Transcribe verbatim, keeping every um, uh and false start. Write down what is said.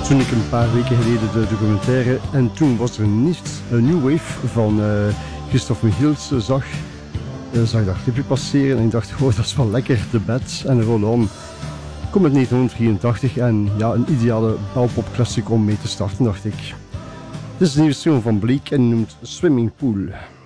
Toen ik een paar weken geleden de documentaire En toen was er niets, een New Wave van uh, Christophe Michiels uh, zag, uh, zag dat clipje passeren en ik dacht, oh dat is wel lekker, The Bats en Roll On. Kom uit negentien drieëntachtig en ja, een ideale balpop classic om mee te starten, dacht ik. Dit is de nieuwe single van Bleek en noemt Swimming Pool.